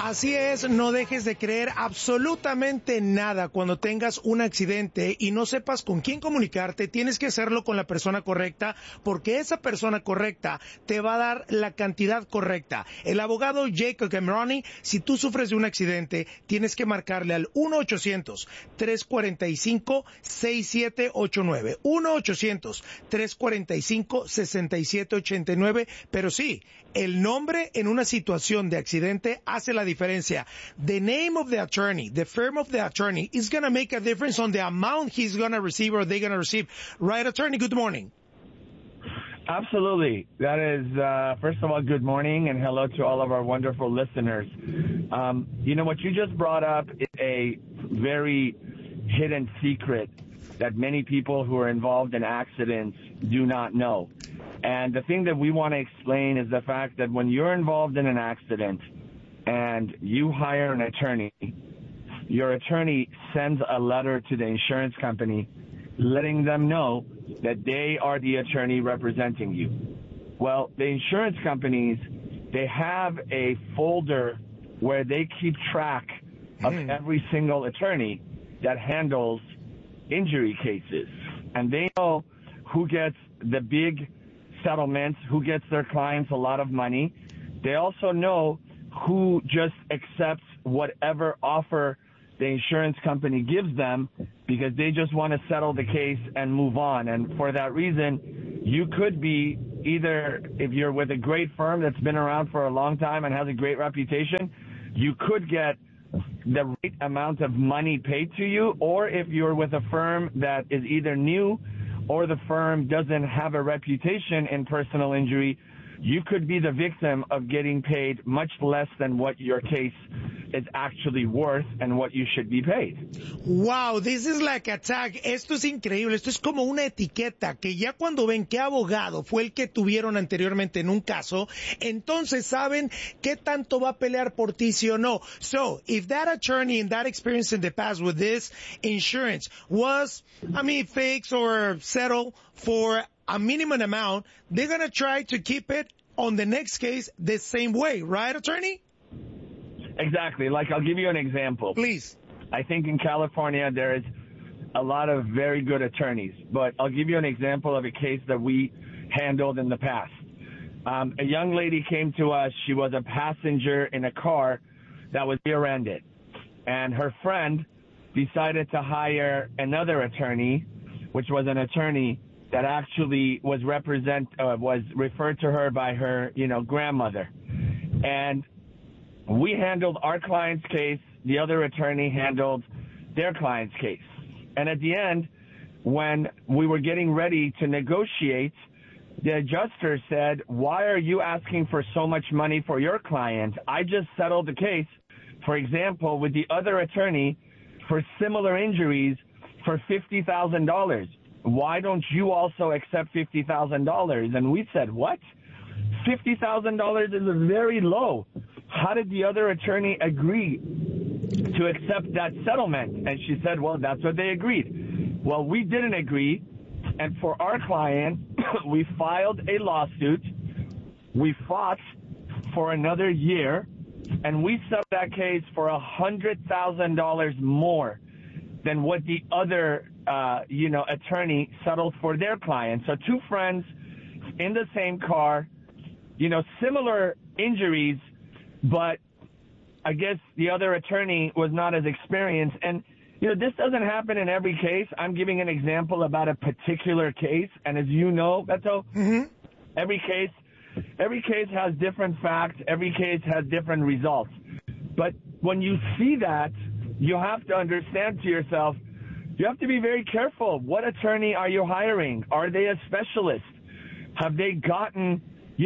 Así es, no dejes de creer absolutamente nada cuando tengas un accidente y no sepas con quién comunicarte. Tienes que hacerlo con la persona correcta, porque esa persona correcta te va a dar la cantidad correcta. El abogado Jacob Cameroni, si tú sufres de un accidente, tienes que marcarle al 1-800-345-6789. 1-800-345-6789. Pero sí, el nombre en una situación de accidente hace la diferencia. The name of the attorney, the firm of the attorney is going to make a difference on the amount he's going to receive or they're going to receive. Right, attorney? Good morning. Absolutely. That is, first of all, good morning and hello to all of our wonderful listeners. What you just brought up is a very hidden secret that many people who are involved in accidents do not know. And the thing that we want to explain is the fact that when you're involved in an accident and you hire an attorney, your attorney sends a letter to the insurance company letting them know that they are the attorney representing you. Well, the insurance companies, they have a folder where they keep track of every single attorney that handles injury cases. And they know who gets the big settlements, who gets their clients a lot of money. They also know who just accepts whatever offer the insurance company gives them because they just want to settle the case and move on. And for that reason, you could be either, if you're with a great firm that's been around for a long time and has a great reputation, you could get the right amount of money paid to you, or if you're with a firm that is either new or the firm doesn't have a reputation in personal injury, you could be the victim of getting paid much less than what your case is actually worth and what you should be paid. Wow, this is like a tag. Esto es increíble. Esto es como una etiqueta que ya cuando ven qué abogado fue el que tuvieron anteriormente en un caso, entonces saben qué tanto va a pelear por ti, sí o no. So, if that attorney and that experience in the past with this insurance was, fixed or settled for a minimum amount, they're going to try to keep it on the next case the same way, right, attorney? Exactly. Like, I'll give you an example. Please. I think in California there is a lot of very good attorneys, but I'll give you an example of a case that we handled in the past. A young lady came to us. She was a passenger in a car that was rear-ended, and her friend decided to hire another attorney, which was an attorney that actually was referred to her by her, grandmother. And we handled our client's case. The other attorney handled their client's case. And at the end, when we were getting ready to negotiate, the adjuster said, "Why are you asking for so much money for your client? I just settled the case, for example, with the other attorney for similar injuries for $50,000. Why don't you also accept $50,000? And we said, "What? $50,000 is very low. How did the other attorney agree to accept that settlement?" And she said, "Well, that's what they agreed." Well, we didn't agree. And for our client, we filed a lawsuit. We fought for another year, and we settled that case for $100,000 more than what the other, attorney settled for their client. So two friends in the same car, similar injuries, but I guess the other attorney was not as experienced. And, this doesn't happen in every case. I'm giving an example about a particular case. And as you know, Beto, every case has different facts. Every case has different results. But when you see that, you have to understand to yourself, you have to be very careful. What attorney are you hiring? Are they a specialist? Have they gotten,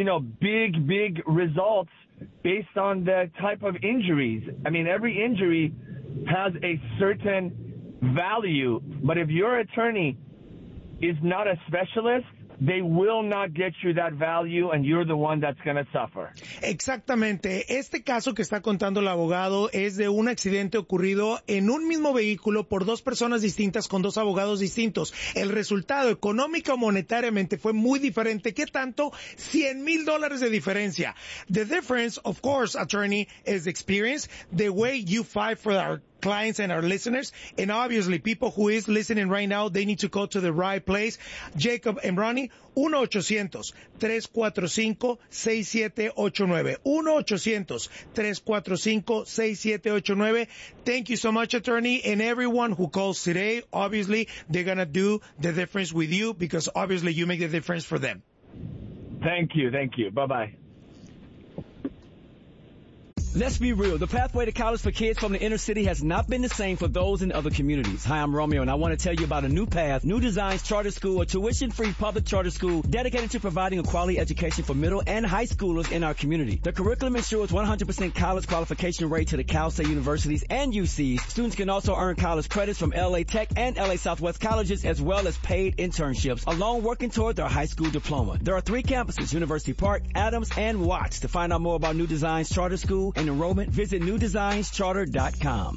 big results based on the type of injuries? Every injury has a certain value, but if your attorney is not a specialist, they will not get you that value, and you're the one that's going to suffer. Exactamente. Este caso que está contando el abogado es de un accidente ocurrido en un mismo vehículo por dos personas distintas con dos abogados distintos. El resultado económico o monetariamente fue muy diferente. ¿Qué tanto? $100,000 de diferencia. The difference, of course, attorney, is the experience, the way you fight for our clients and our listeners, and obviously people who is listening right now, they need to go to the right place. Jacob and Ronnie, 1-800-345-6789. 1-800-345-6789. Thank you so much, attorney, and everyone who calls today. Obviously, they're going to do the difference with you because obviously you make the difference for them. Thank you. Bye-bye. Let's be real. The pathway to college for kids from the inner city has not been the same for those in other communities. Hi, I'm Romeo, and I want to tell you about a new path, New Designs Charter School, a tuition-free public charter school dedicated to providing a quality education for middle and high schoolers in our community. The curriculum ensures 100% college qualification rate to the Cal State universities and UCs. Students can also earn college credits from LA Tech and LA Southwest colleges, as well as paid internships, along working toward their high school diploma. There are 3 campuses, University Park, Adams, and Watts. To find out more about New Designs Charter School and enrollment, visit newdesignscharter.com.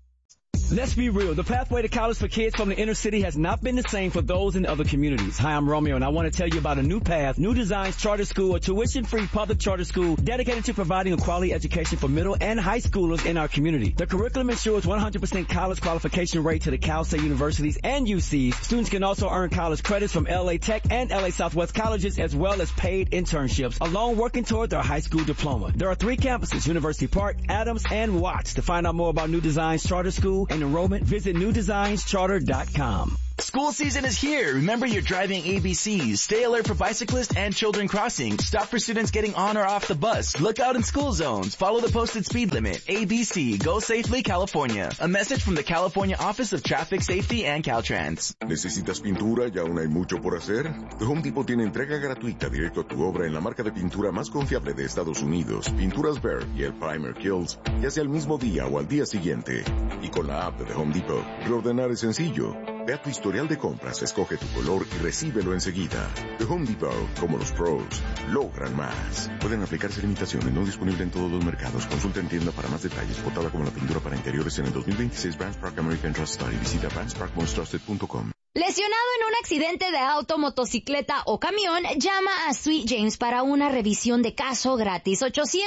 Let's be real. The pathway to college for kids from the inner city has not been the same for those in other communities. Hi, I'm Romeo, and I want to tell you about a new path, New Designs Charter School, a tuition-free public charter school dedicated to providing a quality education for middle and high schoolers in our community. The curriculum ensures 100% college qualification rate to the Cal State universities and UCs. Students can also earn college credits from LA Tech and LA Southwest colleges, as well as paid internships, along working toward their high school diploma. There are 3 campuses, University Park, Adams, and Watts. To find out more about New Designs Charter School and enrollment, visit newdesignscharter.com. School season is here. Remember your driving ABCs. Stay alert for bicyclists and children crossing. Stop for students getting on or off the bus. Look out in school zones. Follow the posted speed limit. ABC. Go safely, California. A message from the California Office of Traffic Safety and Caltrans. ¿Necesitas pintura y aún hay mucho por hacer? The Home Depot tiene entrega gratuita directo a tu obra en la marca de pintura más confiable de Estados Unidos, Pinturas Behr y el Primer Kills, ya sea el mismo día o al día siguiente. Y con la app de The Home Depot, reordenar es sencillo. Ve a tu historial de compras, escoge tu color y recíbelo enseguida. The Home Depot, como los pros, logran más. Pueden aplicarse limitaciones, no disponible en todos los mercados. Consulta en tienda para más detalles. Votada como la pintura para interiores en el 2026 Vance Park American Trust Study. Visita vanceparkmostrusted.com. Lesionado en un accidente de auto, motocicleta o camión, llama a Sweet James para una revisión de caso gratis.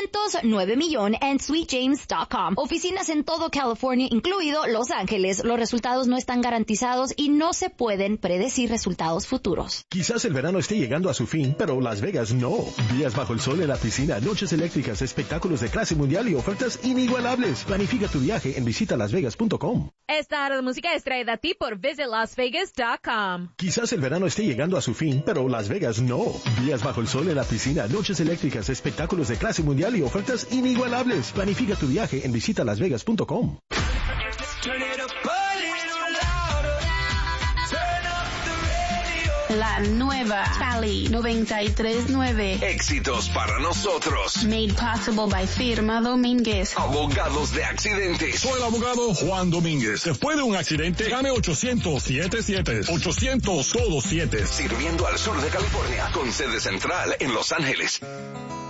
800-9 en sweetjames.com. Oficinas en todo California, incluido Los Ángeles. Los resultados no están garantizados y no se pueden predecir resultados futuros. Quizás el verano esté llegando a su fin, pero Las Vegas no. Días bajo el sol en la piscina, noches eléctricas, espectáculos de clase mundial y ofertas inigualables. Planifica tu viaje en visitalasvegas.com. Esta hora de música es traída a ti por visitlasvegas.com. Quizás el verano esté llegando a su fin, pero Las Vegas no. Días bajo el sol en la piscina, noches eléctricas, espectáculos de clase mundial y ofertas inigualables. Planifica tu viaje en visitalasvegas.com. La nueva Cali 93.9. Éxitos para nosotros. Made possible by Firma Domínguez. Abogados de accidentes. Soy el abogado Juan Domínguez. Después de un accidente, llame 800-77. 800 todos 7. Sirviendo al sur de California, con sede central en Los Ángeles.